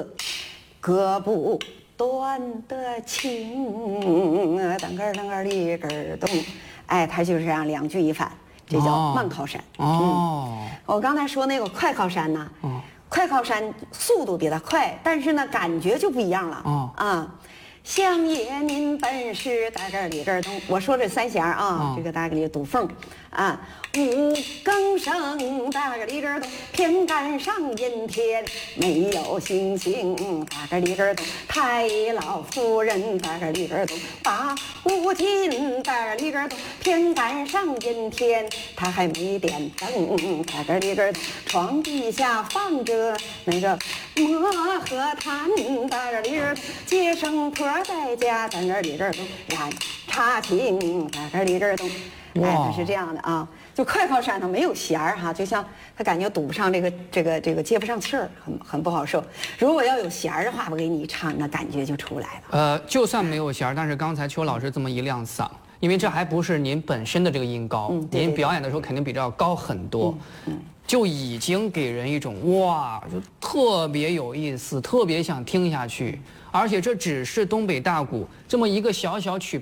子，割不断的情，当个当个里个咚，哎，它就是这样两句一反，这叫慢靠山。我刚才说那个快靠山呢，快靠山速度比它快，但是呢感觉就不一样了。乡野您本是大个里个咚，我说这三弦啊，这个大个里堵缝啊，五更声大个里个咚，偏赶上阴天没有星星大个里个咚，太老夫人大个里个咚，把五斤大个里个咚，偏赶上阴天他还没点灯大个里个咚，床底下放着那个磨和炭大个里个咚，接生婆在家大个里个咚，燃茶情大个里个咚。哎，它是这样的啊，就快靠山它没有弦儿哈，就像它感觉堵不上这个接不上气儿，很不好受。如果要有弦儿的话，我给你一唱，那感觉就出来了。 就算没有弦儿，但是刚才邱老师这么一亮嗓，因为这还不是您本身的这个音高，您表演的时候肯定比这要高很多，就已经给人一种哇，就特别有意思，特别想听下去。而且这只是东北大鼓这么一个小小曲